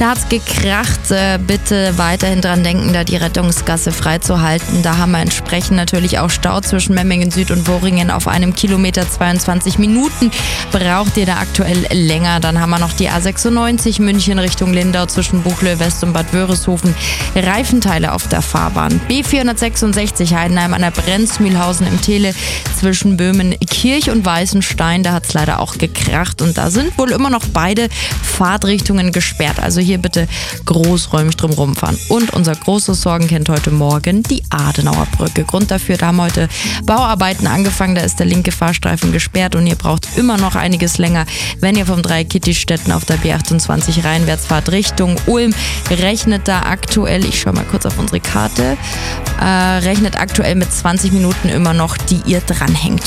Da hat's gekracht. Bitte weiterhin dran denken, da die Rettungsgasse freizuhalten. Da haben wir entsprechend natürlich auch Stau zwischen Memmingen Süd und Worringen auf einem Kilometer. 22 Minuten braucht ihr da aktuell länger. Dann haben wir noch die A96 München Richtung Lindau zwischen Buchloe West und Bad Wörishofen. Reifenteile auf der Fahrbahn. B466 Heidenheim an der Brenzmühlhausen im Tele zwischen Böhmen-Kirch und Weißenstein. Da hat's leider auch gekracht und da sind wohl immer noch beide Fahrtrichtungen gesperrt. Also hier bitte großräumig drum rumfahren. Und unser großes Sorgenkind heute Morgen, die Adenauer Brücke. Grund dafür, da haben heute Bauarbeiten angefangen, da ist der linke Fahrstreifen gesperrt und ihr braucht immer noch einiges länger, wenn ihr vom Dreieck-Kitty-Städten auf der B28 reinwärts fahrt Richtung Ulm. Rechnet da aktuell, ich schaue mal kurz auf unsere Karte, rechnet aktuell mit 20 Minuten immer noch, die ihr dranhängt.